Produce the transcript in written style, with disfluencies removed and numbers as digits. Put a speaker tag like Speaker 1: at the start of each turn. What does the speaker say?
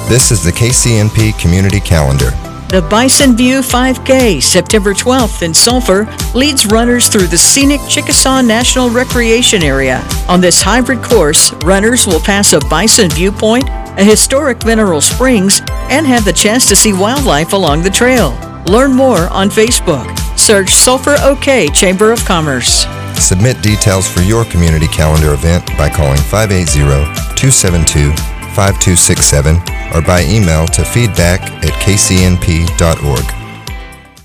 Speaker 1: This is the KCNP Community Calendar.
Speaker 2: The Bison View 5K, September 12th in Sulphur, leads runners through the scenic Chickasaw National Recreation Area. On this hybrid course, runners will pass a bison viewpoint, a historic mineral springs, and have the chance to see wildlife along the trail. Learn more on Facebook. Search Sulphur OK Chamber of Commerce.
Speaker 1: Submit details for your community calendar event by calling 580-272-5267 or by email to feedback@kcnp.org.